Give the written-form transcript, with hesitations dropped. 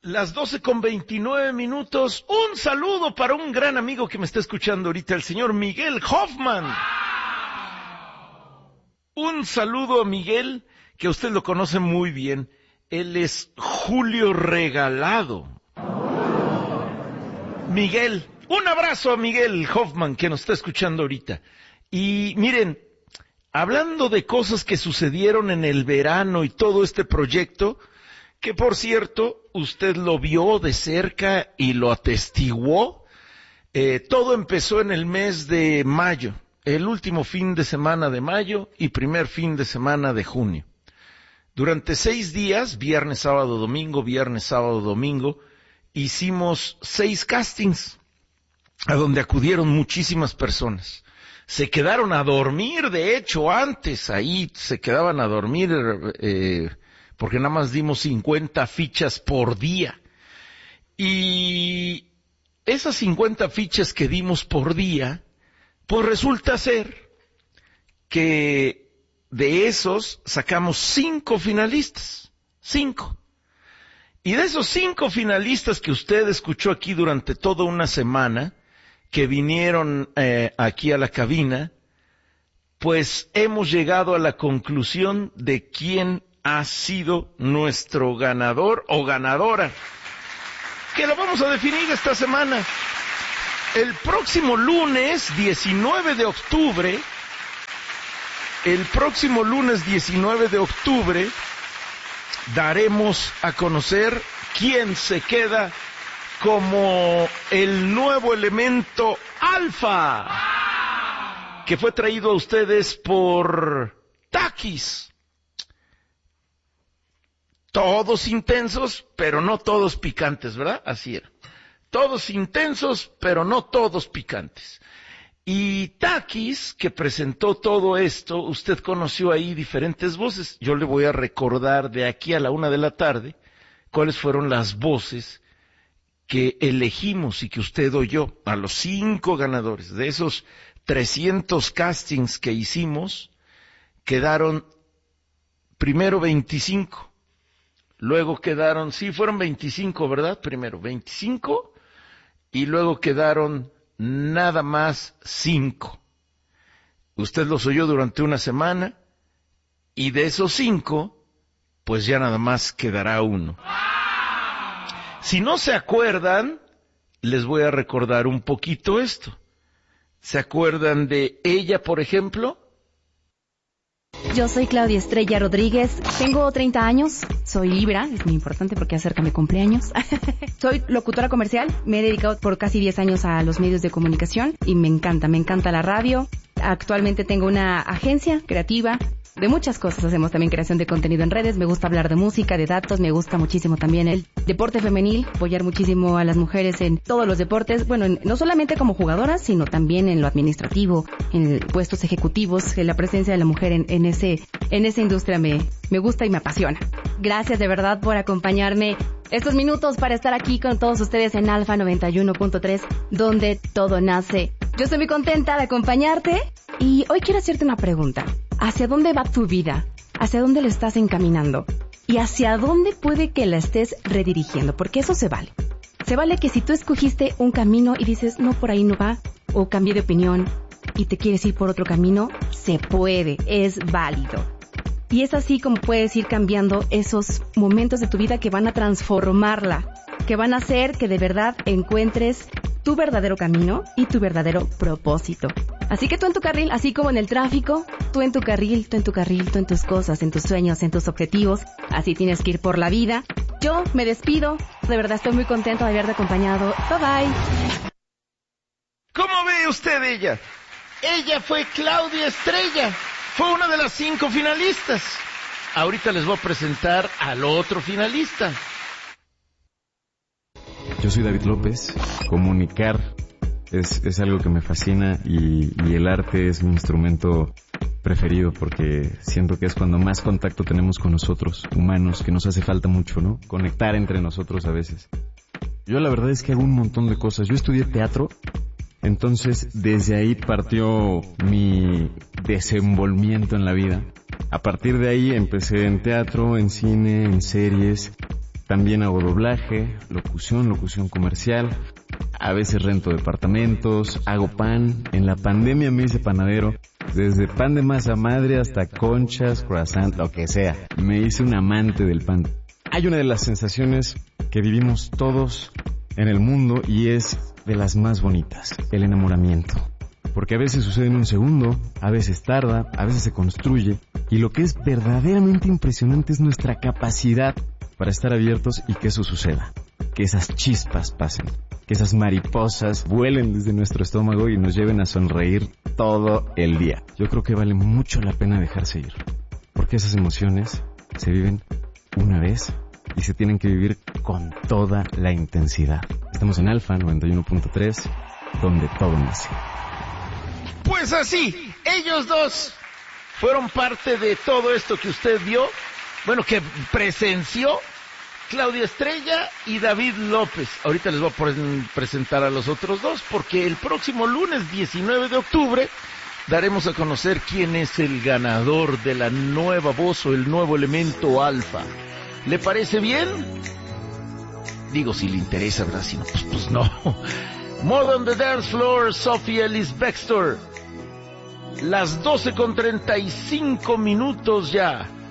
Las 12:29. Un saludo para un gran amigo que me está escuchando ahorita, el señor Miguel Hoffman. Un saludo a Miguel, que usted lo conoce muy bien. Él es Julio Regalado. Miguel, un abrazo a Miguel Hoffman, que nos está escuchando ahorita. Y miren, hablando de cosas que sucedieron en el verano y todo este proyecto, que por cierto, usted lo vio de cerca y lo atestiguó, todo empezó en el mes de mayo, el último fin de semana de mayo y primer fin de semana de junio. Durante 6 días, viernes, sábado, domingo, hicimos 6 castings, a donde acudieron muchísimas personas. Se quedaron a dormir, de hecho, antes ahí se quedaban a dormir, porque nada más dimos 50 fichas por día. Y esas 50 fichas que dimos por día, pues resulta ser que de esos sacamos 5 finalistas. 5. Y de esos 5 finalistas que usted escuchó aquí durante toda una semana, que vinieron aquí a la cabina, pues hemos llegado a la conclusión de quién ha sido nuestro ganador o ganadora, que lo vamos a definir esta semana. El próximo lunes 19 de octubre, daremos a conocer quién se queda como el nuevo elemento alfa, que fue traído a ustedes por Takis. Todos intensos, pero no todos picantes, ¿verdad? Así era. Todos intensos, pero no todos picantes. Y Takis, que presentó todo esto, usted conoció ahí diferentes voces. Yo le voy a recordar de aquí a la 1:00 p.m. cuáles fueron las voces que elegimos y que usted oyó a los 5 ganadores. De esos 300 castings que hicimos, quedaron primero 25. Luego quedaron, sí, fueron 25, ¿verdad? Primero 25 y luego quedaron nada más 5. Usted los oyó durante una semana y de esos 5, pues ya nada más quedará 1. Si no se acuerdan, les voy a recordar un poquito esto. ¿Se acuerdan de ella, por ejemplo? Yo soy Claudia Estrella Rodríguez, tengo 30 años, soy Libra, es muy importante porque acerca mi cumpleaños. Soy locutora comercial, me he dedicado por casi 10 años a los medios de comunicación y me encanta la radio. Actualmente tengo una agencia creativa, de muchas cosas hacemos también creación de contenido en redes, me gusta hablar de música, de datos, me gusta muchísimo también el deporte femenil, apoyar muchísimo a las mujeres en todos los deportes, bueno, no solamente como jugadoras, sino también en lo administrativo, en puestos ejecutivos, la presencia de la mujer en esa industria me gusta y me apasiona. Gracias de verdad por acompañarme estos minutos para estar aquí con todos ustedes en Alfa 91.3, donde todo nace. Yo estoy muy contenta de acompañarte y hoy quiero hacerte una pregunta. ¿Hacia dónde va tu vida? ¿Hacia dónde lo estás encaminando? ¿Y hacia dónde puede que la estés redirigiendo? Porque eso se vale. Se vale que si tú escogiste un camino y dices, no, por ahí no va, o cambié de opinión y te quieres ir por otro camino, se puede, es válido. Y es así como puedes ir cambiando esos momentos de tu vida que van a transformarla, que van a hacer que de verdad encuentres tu verdadero camino y tu verdadero propósito. Así que tú en tu carril, así como en el tráfico, tú en tu carril, tú en tus cosas, en tus sueños, en tus objetivos. Así tienes que ir por la vida. Yo me despido. De verdad estoy muy contento de haberte acompañado. Bye bye. ¿Cómo ve usted ella? Ella fue Claudia Estrella. Fue una de las 5 finalistas. Ahorita les voy a presentar al otro finalista. Yo soy David López. Comunicar es algo que me fascina y el arte es mi instrumento preferido porque siento que es cuando más contacto tenemos con nosotros, humanos, que nos hace falta mucho, ¿no? Conectar entre nosotros a veces. Yo la verdad es que hago un montón de cosas. Yo estudié teatro, entonces desde ahí partió mi desenvolvimiento en la vida. A partir de ahí empecé en teatro, en cine, en series. también hago doblaje, locución comercial, a veces rento departamentos, hago pan. En la pandemia me hice panadero, desde pan de masa madre hasta conchas, croissant, lo que sea. Me hice un amante del pan. Hay una de las sensaciones que vivimos todos en el mundo y es de las más bonitas, el enamoramiento. Porque a veces sucede en un segundo, a veces tarda, a veces se construye. Y lo que es verdaderamente impresionante es nuestra capacidad para estar abiertos y que eso suceda. Que esas chispas pasen, que esas mariposas vuelen desde nuestro estómago y nos lleven a sonreír todo el día. Yo creo que vale mucho la pena dejarse ir, porque esas emociones se viven una vez y se tienen que vivir con toda la intensidad. Estamos en Alfa 91.3, donde todo nace. Pues así, ellos dos fueron parte de todo esto que usted vio, bueno, que presenció Claudia Estrella y David López. Ahorita les voy a presentar a los otros dos, porque el próximo lunes 19 de octubre daremos a conocer quién es el ganador de la nueva voz o el nuevo elemento alfa. ¿Le parece bien? Digo, si le interesa, ¿verdad? Si no, pues no. More on the Dance Floor, Sophie Ellis-Bextor. Las 12:35 ya.